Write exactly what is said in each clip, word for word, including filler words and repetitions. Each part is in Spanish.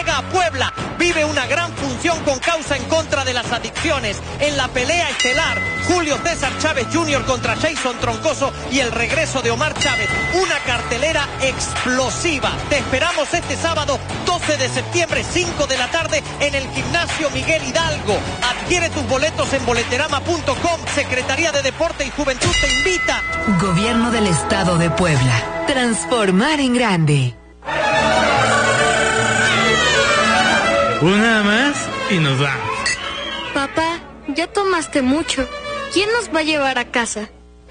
Puebla vive una gran función con causa en contra de las adicciones. En la pelea estelar, Julio César Chávez junior contra Jason Troncoso y el regreso de Omar Chávez. Una cartelera explosiva. Te esperamos este sábado doce de septiembre, cinco de la tarde, en el Gimnasio Miguel Hidalgo. Adquiere tus boletos en boleterama punto com. Secretaría de Deporte y Juventud te invita. Gobierno del Estado de Puebla. Transformar en grande. Una más y nos vamos. Papá, ya tomaste mucho. ¿Quién nos va a llevar a casa?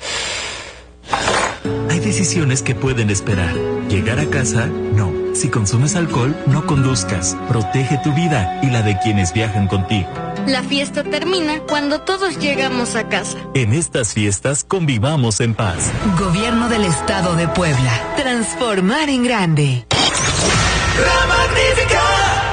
Hay decisiones que pueden esperar. Llegar a casa, no. Si consumes alcohol, no conduzcas. Protege tu vida y la de quienes viajan contigo. La fiesta termina cuando todos llegamos a casa. En estas fiestas convivamos en paz. Gobierno del Estado de Puebla. Transformar en grande. La Magnífica.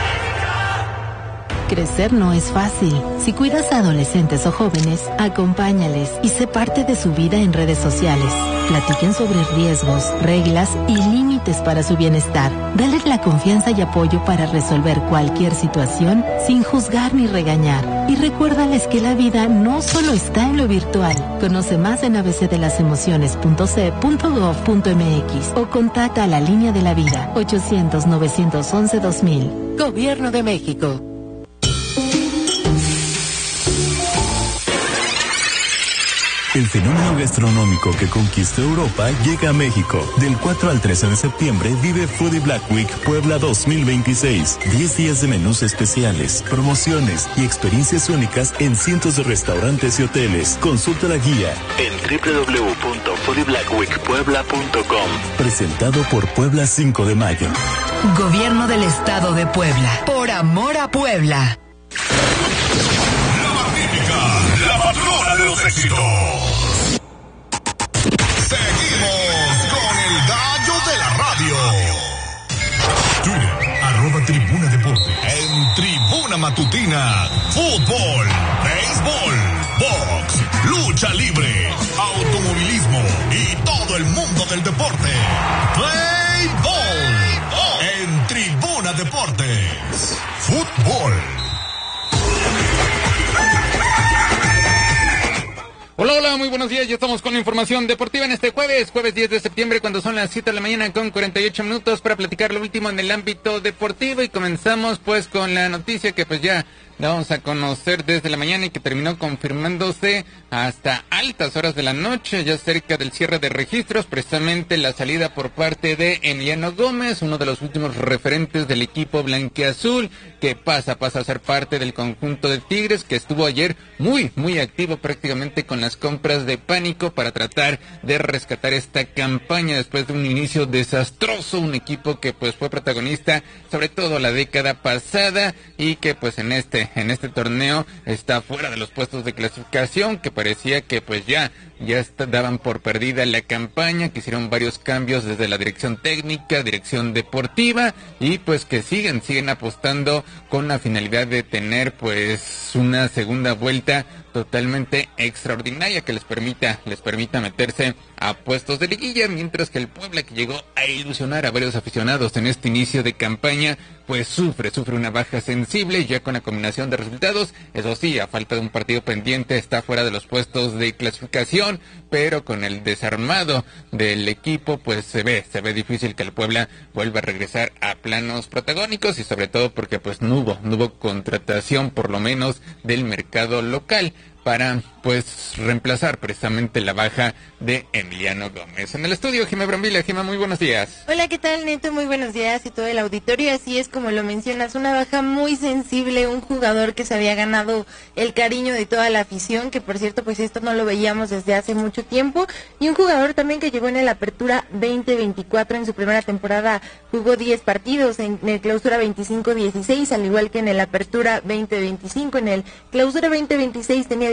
Crecer no es fácil. Si cuidas a adolescentes o jóvenes, acompáñales y sé parte de su vida en redes sociales. Platiquen sobre riesgos, reglas y límites para su bienestar. Dales la confianza y apoyo para resolver cualquier situación sin juzgar ni regañar. Y recuérdales que la vida no solo está en lo virtual. Conoce más en a b c de las emociones punto c e punto gov punto m x o contacta a la Línea de la Vida ochocientos, novecientos once, dos mil. Gobierno de México. El fenómeno gastronómico que conquistó Europa llega a México. Del cuatro al trece de septiembre vive Foodie Black Week Puebla dos mil veintiséis. diez días de menús especiales, promociones y experiencias únicas en cientos de restaurantes y hoteles. Consulta la guía en doble u doble u doble u punto foodie black week puebla punto com. Presentado por Puebla cinco de mayo. Gobierno del Estado de Puebla. Por amor a Puebla. La Magnífica, la patrona de los éxitos. Seguimos con el gallo de la radio. Twitter, arroba Tribuna Deportes. En Tribuna Matutina, fútbol, béisbol, box, lucha libre, automovilismo y todo el mundo del deporte. Play Ball. En Tribuna Deportes, fútbol. Hola, hola, muy buenos días, ya estamos con la información deportiva en este jueves, jueves diez de septiembre, cuando son las siete de la mañana con cuarenta y ocho minutos para platicar lo último en el ámbito deportivo y comenzamos pues con la noticia que pues ya la vamos a conocer desde la mañana y que terminó confirmándose hasta altas horas de la noche, ya cerca del cierre de registros, precisamente la salida por parte de Emiliano Gómez, uno de los últimos referentes del equipo blanquiazul, que pasa, pasa a ser parte del conjunto de Tigres, que estuvo ayer muy, muy activo prácticamente con las compras de pánico para tratar de rescatar esta campaña después de un inicio desastroso, un equipo que pues fue protagonista sobre todo la década pasada y que pues en este en este torneo está fuera de los puestos de clasificación, que parecía que pues ya ya está, daban por perdida la campaña, que hicieron varios cambios desde la dirección técnica, dirección deportiva y pues que siguen siguen apostando con la finalidad de tener pues una segunda vuelta totalmente extraordinaria que les permita les permita meterse a puestos de liguilla, mientras que el Puebla, que llegó a ilusionar a varios aficionados en este inicio de campaña, pues sufre, sufre una baja sensible ya con la combinación de resultados. Eso sí, a falta de un partido pendiente está fuera de los puestos de clasificación, pero con el desarmado del equipo pues se ve, se ve difícil que el Puebla vuelva a regresar a planos protagónicos y sobre todo porque pues no hubo, no hubo contratación por lo menos del mercado local para pues reemplazar precisamente la baja de Emiliano Gómez. En el estudio, Jimé Brambila. Jimé, muy buenos días. Hola, ¿qué tal, Neto? Muy buenos días y todo el auditorio. Así es como lo mencionas, una baja muy sensible, un jugador que se había ganado el cariño de toda la afición, que por cierto, pues esto no lo veíamos desde hace mucho tiempo, y un jugador también que llegó en el Apertura veinte veinticuatro, en su primera temporada jugó diez partidos, en el Clausura veinticinco dieciséis, al igual que en el Apertura veinte veinticinco, en el Clausura veinte veintiséis tenía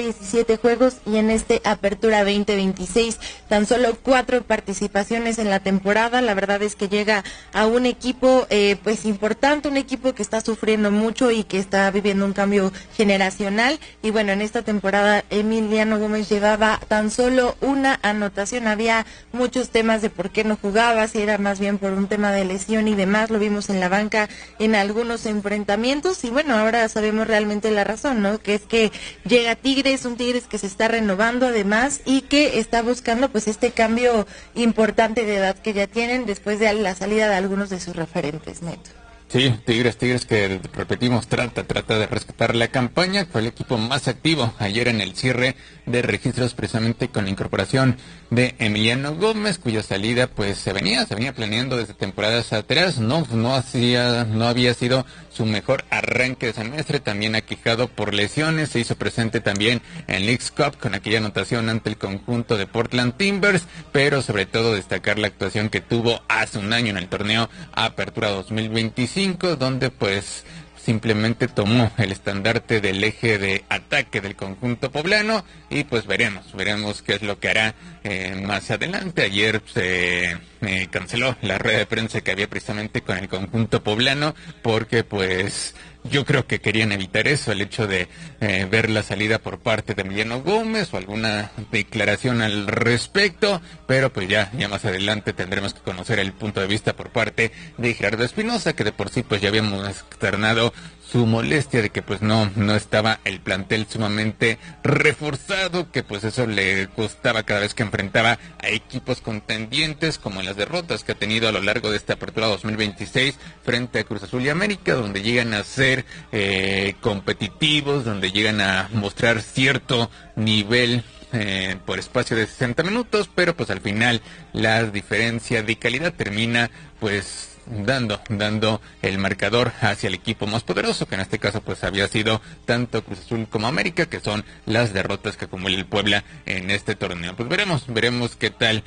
diecisiete juegos y en este Apertura veinte veintiséis tan solo cuatro participaciones en la temporada. La verdad es que llega a un equipo eh, pues importante, un equipo que está sufriendo mucho y que está viviendo un cambio generacional. Y bueno, en esta temporada Emiliano Gómez llevaba tan solo una anotación. Había muchos temas de por qué no jugaba, si era más bien por un tema de lesión y demás. Lo vimos en la banca en algunos enfrentamientos y bueno, ahora sabemos realmente la razón, ¿no? Que es que llega Tigres, un Tigres que se está renovando además y que está buscando pues este cambio importante de edad que ya tienen después de la salida de algunos de sus referentes, Neto. Sí, Tigres, Tigres que repetimos, trata, trata de rescatar la campaña, fue el equipo más activo ayer en el cierre de registros precisamente con la incorporación de Emiliano Gómez, cuya salida pues se venía, se venía planeando desde temporadas atrás, no, no hacía, no había sido su mejor arranque de semestre, también aquejado por lesiones, se hizo presente también en Leagues Cup con aquella anotación ante el conjunto de Portland Timbers, pero sobre todo destacar la actuación que tuvo hace un año en el torneo Apertura dos mil veinticinco, donde pues simplemente tomó el estandarte del eje de ataque del conjunto poblano y pues veremos, veremos qué es lo que hará eh, más adelante. Ayer se eh, canceló la rueda de prensa que había precisamente con el conjunto poblano porque pues yo creo que querían evitar eso, el hecho de eh, ver la salida por parte de Emiliano Gómez o alguna declaración al respecto, pero pues ya, ya más adelante tendremos que conocer el punto de vista por parte de Gerardo Espinosa, que de por sí pues ya habíamos externado su molestia de que pues no, no estaba el plantel sumamente reforzado, que pues eso le costaba cada vez que enfrentaba a equipos contendientes, como en las derrotas que ha tenido a lo largo de esta Apertura dos mil veintiséis frente a Cruz Azul y América, donde llegan a ser eh, competitivos, donde llegan a mostrar cierto nivel Eh, por espacio de sesenta minutos, pero pues al final la diferencia de calidad termina pues dando, dando el marcador hacia el equipo más poderoso, que en este caso pues había sido tanto Cruz Azul como América, que son las derrotas que acumula el Puebla en este torneo. Pues veremos, veremos qué tal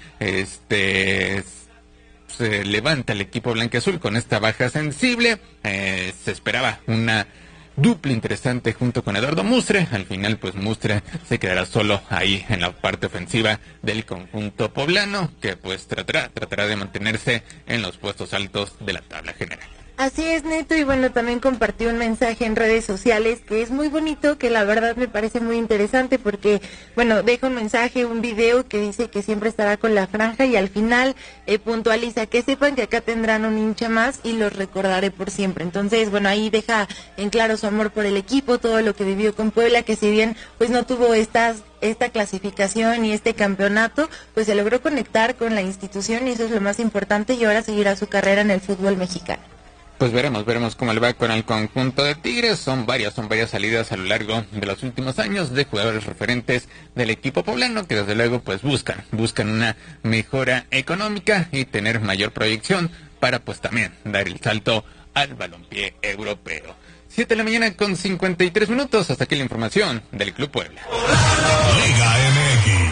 este se levanta el equipo blanquiazul con esta baja sensible. Eh, se esperaba una dupla interesante junto con Eduardo Mustre. Al final pues Mustre se quedará solo ahí en la parte ofensiva del conjunto poblano, que pues tratará, tratará de mantenerse en los puestos altos de la tabla general. Así es, Neto, y bueno, también compartió un mensaje en redes sociales que es muy bonito, que la verdad me parece muy interesante porque, bueno, deja un mensaje, un video que dice que siempre estará con la franja y al final eh, puntualiza que sepan que acá tendrán un hincha más y los recordaré por siempre. Entonces, bueno, ahí deja en claro su amor por el equipo, todo lo que vivió con Puebla, que si bien pues no tuvo estas esta clasificación y este campeonato, pues se logró conectar con la institución y eso es lo más importante y ahora seguirá su carrera en el fútbol mexicano. Pues veremos, veremos cómo le va con el conjunto de Tigres. Son varias, son varias salidas a lo largo de los últimos años de jugadores referentes del equipo poblano que desde luego pues buscan, buscan una mejora económica y tener mayor proyección para pues también dar el salto al balompié europeo. siete de la mañana con cincuenta y tres minutos, hasta aquí la información del Club Puebla. Liga M X.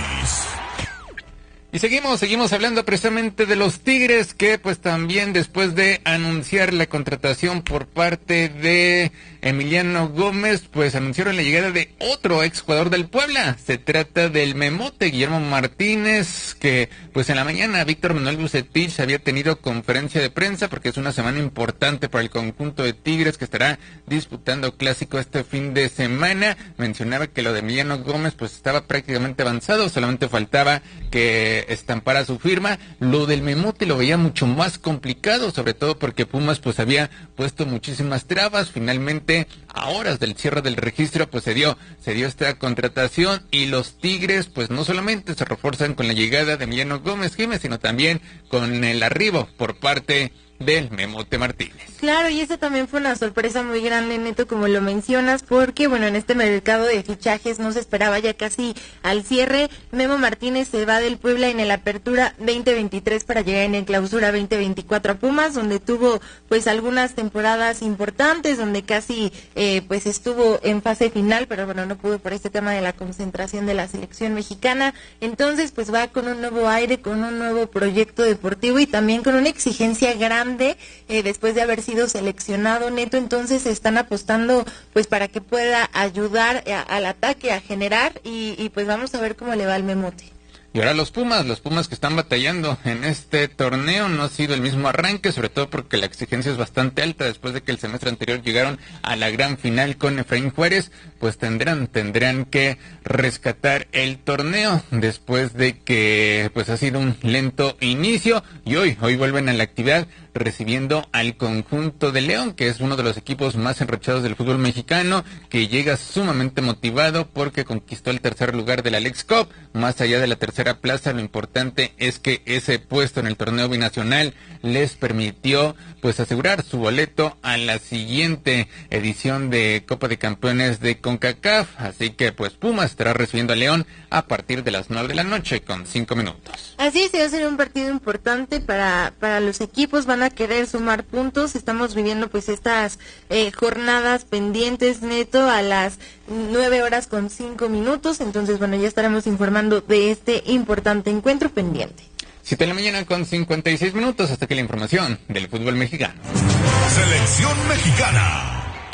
Y seguimos, seguimos hablando precisamente de los Tigres, que pues también después de anunciar la contratación por parte de Emiliano Gómez, pues anunciaron la llegada de otro exjugador del Puebla. Se trata del Memote, Guillermo Martínez, que pues en la mañana Víctor Manuel Bucetich había tenido conferencia de prensa porque es una semana importante para el conjunto de Tigres que estará disputando clásico este fin de semana. Mencionaba que lo de Emiliano Gómez pues estaba prácticamente avanzado, solamente faltaba que estampara su firma. Lo del Memote lo veía mucho más complicado, sobre todo porque Pumas pues había puesto muchísimas trabas. Finalmente, a horas del cierre del registro, pues se dio, se dio esta contratación y los Tigres pues no solamente se refuerzan con la llegada de Emiliano Gómez Jiménez, sino también con el arribo por parte del Memote Martínez. Claro, y eso también fue una sorpresa muy grande, Neto, como lo mencionas, porque, bueno, en este mercado de fichajes no se esperaba ya casi al cierre. Memo Martínez se va del Puebla en el Apertura veinte veintitrés para llegar en el Clausura veinte veinticuatro a Pumas, donde tuvo, pues, algunas temporadas importantes, donde casi, eh, pues, estuvo en fase final, pero, bueno, no pudo por este tema de la concentración de la selección mexicana. Entonces, pues, va con un nuevo aire, con un nuevo proyecto deportivo y también con una exigencia grande grande eh, después de haber sido seleccionado, Neto, entonces están apostando pues para que pueda ayudar a, al ataque, a generar y, y pues vamos a ver cómo le va al Memote. Y ahora los Pumas, los Pumas que están batallando en este torneo, no ha sido el mismo arranque, sobre todo porque la exigencia es bastante alta después de que el semestre anterior llegaron a la gran final con Efraín Juárez, pues tendrán, tendrán que rescatar el torneo después de que pues ha sido un lento inicio y hoy, hoy vuelven a la actividad recibiendo al conjunto de León, que es uno de los equipos más enrachados del fútbol mexicano, que llega sumamente motivado porque conquistó el tercer lugar de la Leagues Cup. Más allá de la tercera plaza, lo importante es que ese puesto en el torneo binacional les permitió pues asegurar su boleto a la siguiente edición de Copa de Campeones de CONCACAF, así que pues Pumas estará recibiendo a León a partir de las nueve de la noche con cinco minutos. Así es, va a ser un partido importante para, para los equipos, van a querer sumar puntos, estamos viviendo pues estas eh, jornadas pendientes, Neto, a las nueve horas con cinco minutos, entonces bueno, ya estaremos informando de este importante encuentro pendiente. siete de la mañana con cincuenta y seis minutos, hasta aquí la información del fútbol mexicano. Selección mexicana.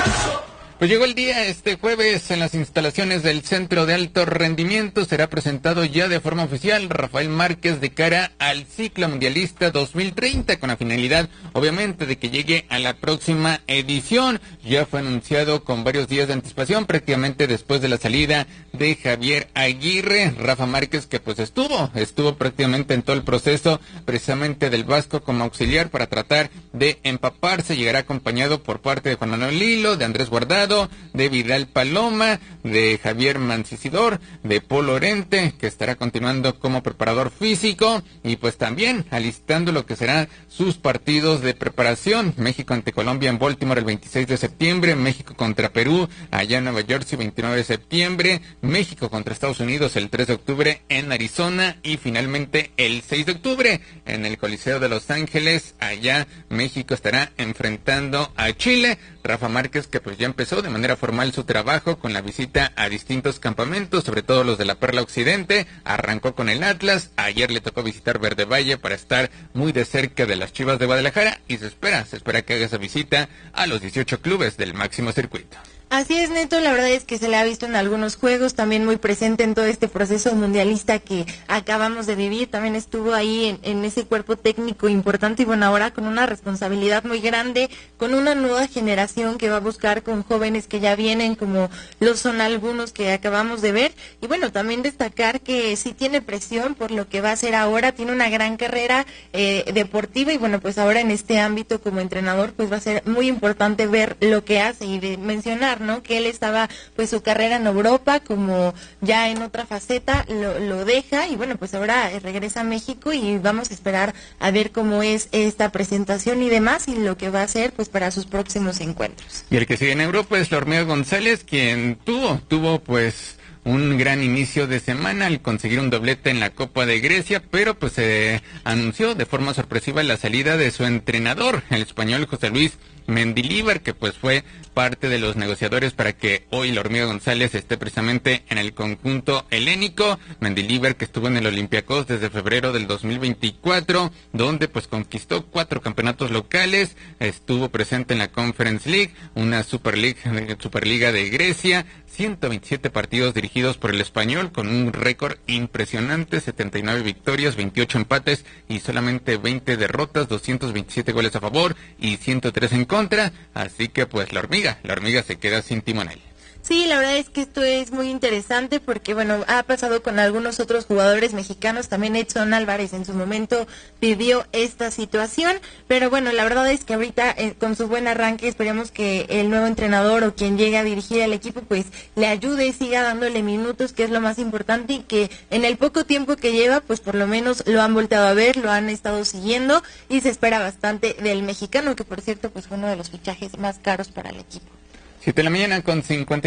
Pues llegó el día, este jueves en las instalaciones del Centro de Alto Rendimiento será presentado ya de forma oficial Rafael Márquez de cara al ciclo mundialista dos mil treinta, con la finalidad obviamente de que llegue a la próxima edición. Ya fue anunciado con varios días de anticipación, prácticamente después de la salida de Javier Aguirre. Rafa Márquez, que pues estuvo, estuvo prácticamente en todo el proceso precisamente del Vasco como auxiliar para tratar de empaparse, llegará acompañado por parte de Juan Manuel Lilo, de Andrés Guardado, de Vidal Paloma, de Javier Mancisidor, de Paul Orente, que estará continuando como preparador físico y pues también alistando lo que serán sus partidos de preparación. México ante Colombia en Baltimore el veintiséis de septiembre, México contra Perú allá en Nueva Jersey veintinueve de septiembre, México contra Estados Unidos el tres de octubre en Arizona y finalmente el seis de octubre en el Coliseo de Los Ángeles. Allá México estará enfrentando a Chile. Rafa Márquez, que pues ya empezó de manera formal su trabajo con la visita a distintos campamentos, sobre todo los de la Perla Occidente, arrancó con el Atlas, ayer le tocó visitar Verde Valle para estar muy de cerca de las Chivas de Guadalajara y se espera, se espera que haga esa visita a los dieciocho clubes del máximo circuito. Así es, Neto, la verdad es que se le ha visto en algunos juegos, también muy presente en todo este proceso mundialista que acabamos de vivir, también estuvo ahí en, en ese cuerpo técnico importante y bueno, ahora con una responsabilidad muy grande, con una nueva generación que va a buscar con jóvenes que ya vienen, como lo son algunos que acabamos de ver, y bueno, también destacar que sí tiene presión por lo que va a hacer ahora, tiene una gran carrera eh, deportiva y bueno, pues ahora en este ámbito como entrenador, pues va a ser muy importante ver lo que hace y de mencionar, ¿no? Que él estaba, pues su carrera en Europa, como ya en otra faceta, lo, lo deja y bueno, pues ahora regresa a México y vamos a esperar a ver cómo es esta presentación y demás y lo que va a hacer pues para sus próximos encuentros. Y el que sigue en Europa es la Hormiga González, quien tuvo, tuvo pues un gran inicio de semana al conseguir un doblete en la Copa de Grecia, pero pues se eh, anunció de forma sorpresiva la salida de su entrenador, el español José Luis Mendilibar, que pues fue parte de los negociadores para que hoy la Hormiga González esté precisamente en el conjunto helénico. Mendilibar, que estuvo en el Olympiacos desde febrero del dos mil veinticuatro, donde pues conquistó cuatro campeonatos locales, estuvo presente en la Conference League, una Super League, Superliga de Grecia, ciento veintisiete partidos dirigidos por el español con un récord impresionante, setenta y nueve victorias, veintiocho empates y solamente veinte derrotas, doscientos veintisiete goles a favor y ciento tres en contra, así que pues la hormiga, la hormiga se queda sin timonel. Sí, la verdad es que esto es muy interesante porque, bueno, ha pasado con algunos otros jugadores mexicanos, también Edson Álvarez en su momento vivió esta situación, pero bueno, la verdad es que ahorita eh, con su buen arranque esperemos que el nuevo entrenador o quien llegue a dirigir al equipo pues le ayude y siga dándole minutos, que es lo más importante y que en el poco tiempo que lleva pues por lo menos lo han volteado a ver, lo han estado siguiendo y se espera bastante del mexicano, que por cierto pues fue uno de los fichajes más caros para el equipo. siete de la mañana con cincuenta